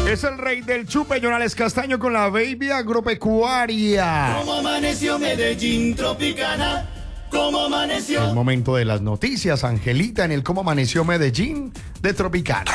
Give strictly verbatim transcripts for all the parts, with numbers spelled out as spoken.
Es el rey del chupe, Jonales Castaño con la Baby Agropecuaria. ¿Cómo amaneció Medellín Tropicana? ¿Cómo amaneció? El momento de las noticias, Angelita, en el Cómo amaneció Medellín de Tropicana.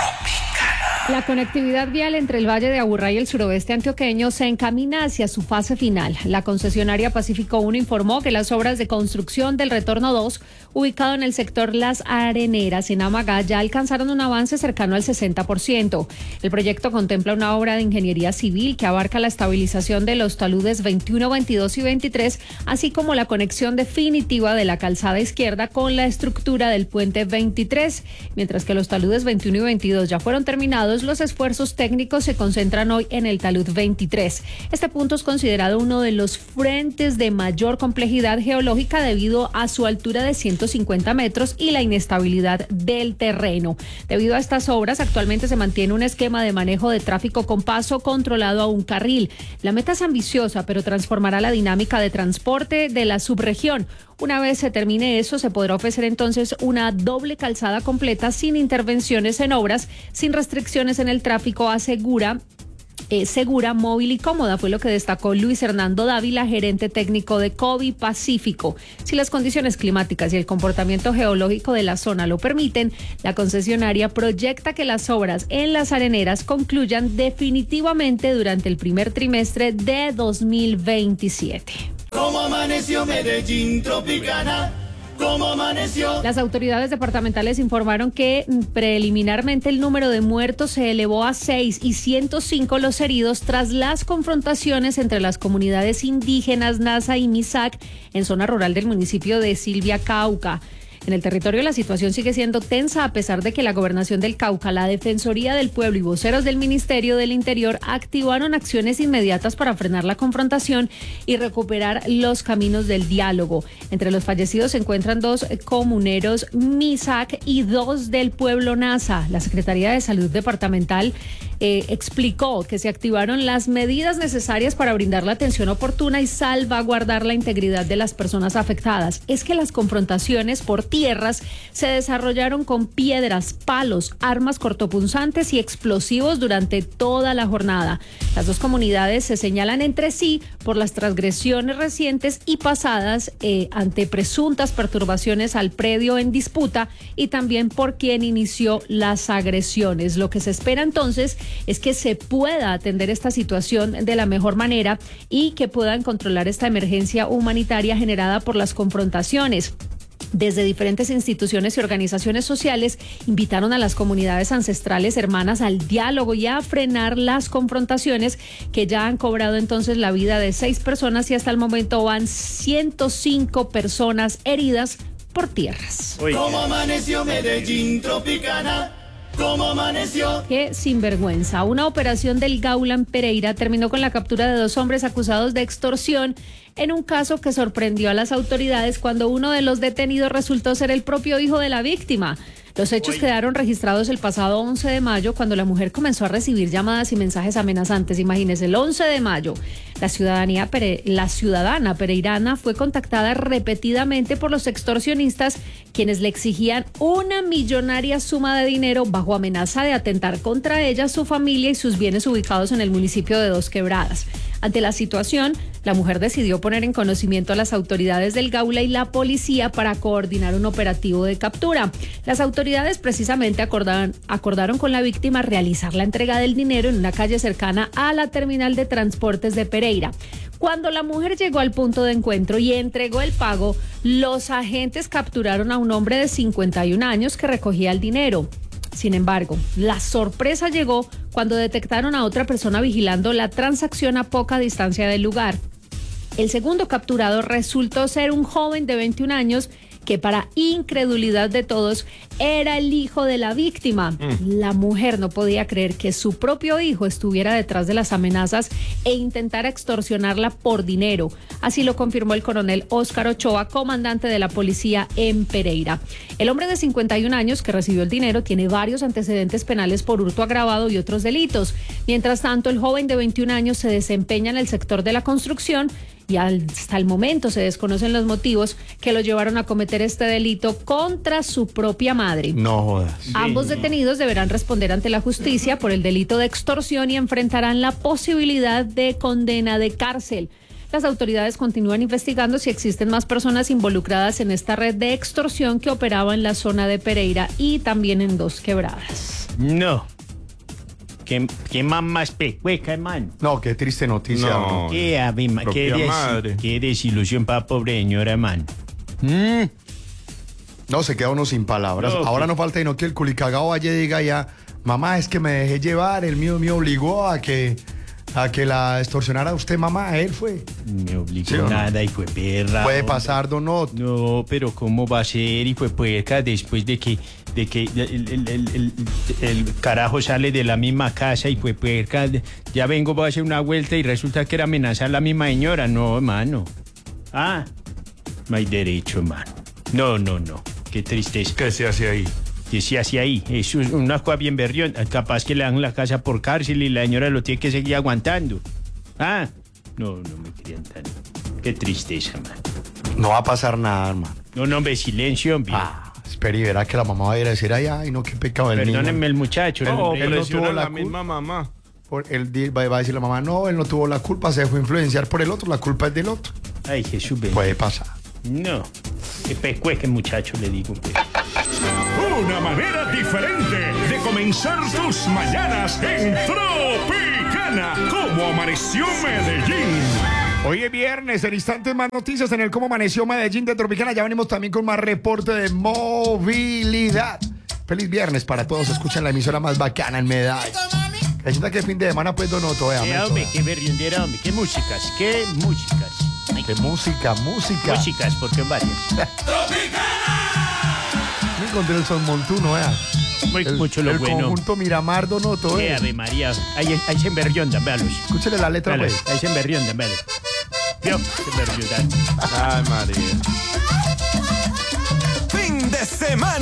La conectividad vial entre el Valle de Aburrá y el suroeste antioqueño se encamina hacia su fase final. La concesionaria Pacífico uno informó que las obras de construcción del Retorno dos, ubicado en el sector Las Areneras, en Amagá, ya alcanzaron un avance cercano al sesenta por ciento. El proyecto contempla una obra de ingeniería civil que abarca la estabilización de los taludes veintiuno, veintidós y veintitrés, así como la conexión definitiva de la calzada izquierda con la estructura del puente veintitrés. Mientras que los taludes veintiuno y veintidós ya fueron terminados, los esfuerzos técnicos se concentran hoy en el talud veintitrés. Este punto es considerado uno de los frentes de mayor complejidad geológica debido a su altura de ciento cincuenta metros y la inestabilidad del terreno. Debido a estas obras, actualmente se mantiene un esquema de manejo de tráfico con paso controlado a un carril. La meta es ambiciosa, pero transformará la dinámica de transporte de la subregión. Una vez se termine eso, se podrá ofrecer entonces una doble calzada completa sin intervenciones en obras, sin restricciones en el tráfico, asegura Eh, segura, móvil y cómoda, fue lo que destacó Luis Hernando Dávila, gerente técnico de Covi Pacífico. Si las condiciones climáticas y el comportamiento geológico de la zona lo permiten, la concesionaria proyecta que las obras en Las Areneras concluyan definitivamente durante el primer trimestre de dos mil veintisiete. ¿Cómo amaneció Medellín Tropicana? ¿Cómo amaneció? Las autoridades departamentales informaron que preliminarmente el número de muertos se elevó a seis y ciento cinco los heridos tras las confrontaciones entre las comunidades indígenas Nasa y Misac en zona rural del municipio de Silvia, Cauca. En el territorio la situación sigue siendo tensa a pesar de que la Gobernación del Cauca, la Defensoría del Pueblo y voceros del Ministerio del Interior activaron acciones inmediatas para frenar la confrontación y recuperar los caminos del diálogo. Entre los fallecidos se encuentran dos comuneros Misac y dos del pueblo Nasa. La Secretaría de Salud Departamental eh, explicó que se activaron las medidas necesarias para brindar la atención oportuna y salvaguardar la integridad de las personas afectadas. Es que las confrontaciones por tierras se desarrollaron con piedras, palos, armas cortopunzantes y explosivos durante toda la jornada. Las dos comunidades se señalan entre sí por las transgresiones recientes y pasadas eh, ante presuntas perturbaciones al predio en disputa y también por quien inició las agresiones. Lo que se espera entonces es que se pueda atender esta situación de la mejor manera y que puedan controlar esta emergencia humanitaria generada por las confrontaciones. Desde diferentes instituciones y organizaciones sociales invitaron a las comunidades ancestrales hermanas al diálogo y a frenar las confrontaciones que ya han cobrado entonces la vida de seis personas y hasta el momento van ciento cinco personas heridas por tierras. Uy. ¿Cómo amaneció Medellín Tropicana? ¿Cómo amaneció? Qué sinvergüenza. Una operación del Gaula en Pereira terminó con la captura de dos hombres acusados de extorsión en un caso que sorprendió a las autoridades cuando uno de los detenidos resultó ser el propio hijo de la víctima. Los hechos Uy. quedaron registrados el pasado once de mayo cuando la mujer comenzó a recibir llamadas y mensajes amenazantes. Imagínese, el once de mayo, la ciudadanía pere, la ciudadana pereirana fue contactada repetidamente por los extorsionistas, quienes le exigían una millonaria suma de dinero bajo amenaza de atentar contra ella, su familia y sus bienes ubicados en el municipio de Dos Quebradas. Ante la situación, la mujer decidió poner en conocimiento a las autoridades del Gaula y la policía para coordinar un operativo de captura. Las autoridades precisamente acordaron, acordaron con la víctima realizar la entrega del dinero en una calle cercana a la terminal de transportes de Pereira. Cuando la mujer llegó al punto de encuentro y entregó el pago, los agentes capturaron a un hombre de cincuenta y un años que recogía el dinero. Sin embargo, la sorpresa llegó cuando detectaron a otra persona vigilando la transacción a poca distancia del lugar. El segundo capturado resultó ser un joven de veintiún años que, para incredulidad de todos, era el hijo de la víctima. Mm. La mujer no podía creer que su propio hijo estuviera detrás de las amenazas e intentara extorsionarla por dinero. Así lo confirmó el coronel Óscar Ochoa, comandante de la policía en Pereira. El hombre de cincuenta y un años que recibió el dinero tiene varios antecedentes penales por hurto agravado y otros delitos. Mientras tanto, el joven de veintiún años se desempeña en el sector de la construcción y hasta el momento se desconocen los motivos que lo llevaron a cometer este delito contra su propia madre. No jodas. Ambos detenidos deberán responder ante la justicia por el delito de extorsión y enfrentarán la posibilidad de condena de cárcel. Las autoridades continúan investigando si existen más personas involucradas en esta red de extorsión que operaba en la zona de Pereira y también en Dos Quebradas. No. ¿Qué, qué mamá especueca, hermano? No, qué triste noticia. No. ¿no? Qué, abima, qué, Propia des- madre. qué desilusión para pobre señora, hermano. Mm. No, se queda uno sin palabras. No, Ahora que- no falta sino que el culicagao vaya y diga ya, mamá, es que me dejé llevar, el mío me obligó a que, a que la extorsionara a usted, mamá, él fue. Me obligó ¿Sí o no? nada y fue perra. Puede hombre. pasar, don Otto. No, pero ¿cómo va a ser? Y fue puerca después de que, de que el, el- el- el- el carajo sale de la misma casa y fue puerca. Ya vengo, voy a hacer una vuelta y resulta que era amenazar a la misma señora. No, hermano. Ah, no hay derecho, hermano. No, no, no. Qué tristeza. ¿Qué se hace ahí? Que se hace ahí. Eso es una cosa bien berrión. Capaz que le dan la casa por cárcel y la señora lo tiene que seguir aguantando. Ah, no, no me querían tan. Qué tristeza, man. No va a pasar nada, hermano. No, no, hombre, silencio, hombre. Ah, espera y verá que la mamá va a ir a decir, ay, ay, no, qué pecado el Perdónenme niño. el muchacho. No, hombre. él no presiona tuvo a la la culpa. misma mamá. Por, él di- va va a decir la mamá, no, él no tuvo la culpa, se dejó influenciar por el otro, la culpa es del otro. Ay, Jesús, ven. Puede pasar. No. Qué pecueque, muchacho, le digo. pues. Una manera diferente de comenzar tus mañanas en Tropicana, como amaneció Medellín. Hoy es viernes, en instantes más noticias en el Cómo Amaneció Medellín de Tropicana. Ya venimos también con más reporte de movilidad. Feliz viernes para todos. Escuchan la emisora más bacana en Medellín. Que sienta que fin de semana, pues, Don Otto, vea, Qué me hombre, toda. qué berriondera, hombre. Qué músicas, qué músicas. Ay, Qué música, música. músicas, porque varias. Me encontré el son montuno, vea. Muy, El, mucho lo el bueno. conjunto Miramar, Don Otto, Qué eh. ave María. Ahí, ahí se emberriondan, véalos. Escúchele la letra, Véalos, pues. ahí se emberriondan, véalos. Vio, se emberriondan. Ay, María. Fin de semana.